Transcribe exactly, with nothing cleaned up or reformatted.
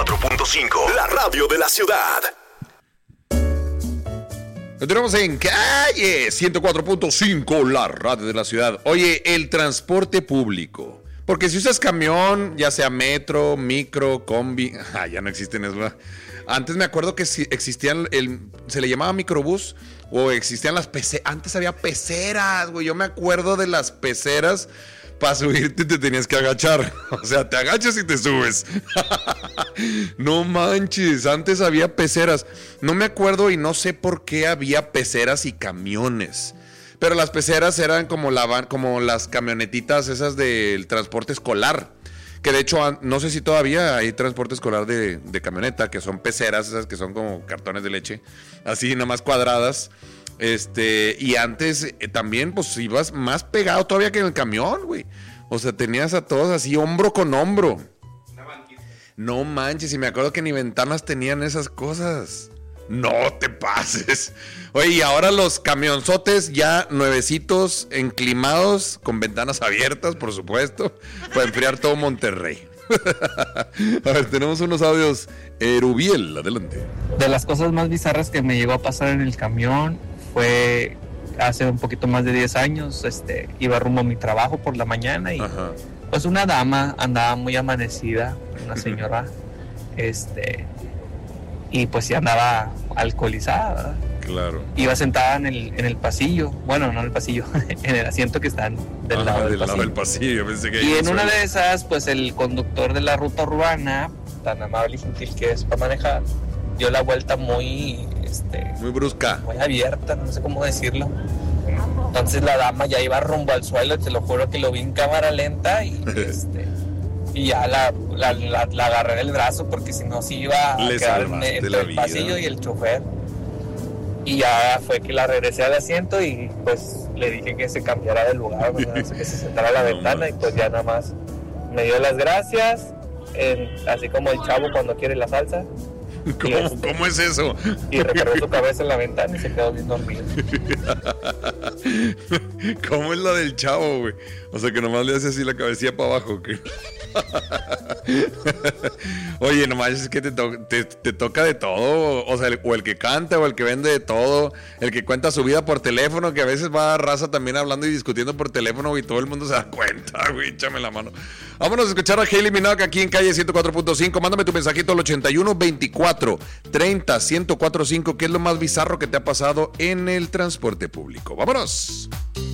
cuatro punto cinco, la radio de la ciudad. Continuamos en Calle ciento cuatro punto cinco, la radio de la ciudad. Oye, el transporte público. Porque si usas camión, ya sea metro, micro, combi, ah, ya no existen eso, ¿verdad? Antes me acuerdo que si existían, el, se le llamaba microbús, o existían las peceras. Antes había peceras, güey. Yo me acuerdo de las peceras. Para subirte te tenías que agachar. O sea, te agachas y te subes. No manches, antes había peceras. No me acuerdo y no sé por qué había peceras y camiones. Pero las peceras eran como, la, como las camionetitas esas del transporte escolar. Que de hecho, no sé si todavía hay transporte escolar de, de camioneta, que son peceras, esas que son como cartones de leche. Así, nada más cuadradas. Este, y antes eh, también, pues ibas más pegado todavía que en el camión, güey. O sea, tenías a todos así, hombro con hombro. No manches, y me acuerdo que ni ventanas tenían esas cosas. No te pases. Oye, y ahora los camionzotes ya nuevecitos, enclimados, con ventanas abiertas, por supuesto, para enfriar todo Monterrey. A ver, tenemos unos audios. Erubiel, adelante. De las cosas más bizarras que me llegó a pasar en el camión fue hace un poquito más de diez años. Este, iba rumbo a mi trabajo por la mañana y Ajá. pues una dama andaba muy amanecida, una señora, este, y pues sí andaba alcoholizada, ¿verdad? Claro. Iba sentada en el, en el pasillo, bueno, no en el pasillo, en el asiento que está del, Ajá, lado, del del pasillo. lado del pasillo. Pensé que y en una de esas, pues el conductor de la ruta urbana, tan amable y gentil que es para manejar, dio la vuelta muy, este, muy brusca, muy abierta, no sé cómo decirlo. Entonces la dama ya iba rumbo al suelo, te lo juro que lo vi en cámara lenta y este y ya la, la, la, la agarré del brazo porque si no se iba a Le quedar en, entre el pasillo y el chofer. Y ya fue que la regresé al asiento y pues le dije que se cambiara de lugar, ¿verdad? Que se sentara a la no, ventana man. Y pues ya nada más me dio las gracias, en, así como el chavo cuando quiere la salsa. ¿Cómo, este, ¿Cómo es eso? Y recargó su cabeza en la ventana y se quedó bien dormido. ¿Cómo es la del chavo, güey? O sea, que nomás le hace así la cabecilla para abajo. ¿Qué? Oye, nomás es que te, to- te, te toca de todo. O sea, el, o el que canta, o el que vende de todo. El que cuenta su vida por teléfono, que a veces va a raza también hablando y discutiendo por teléfono, y todo el mundo se da cuenta, güey. Échame la mano. Vámonos a escuchar a Hailey Minogue aquí en Calle ciento cuatro punto cinco. Mándame tu mensajito al ochenta y uno veinticuatro treinta ciento cuatro punto cinco. ¿Qué es lo más bizarro que te ha pasado en el transporte público? ¡Vámonos!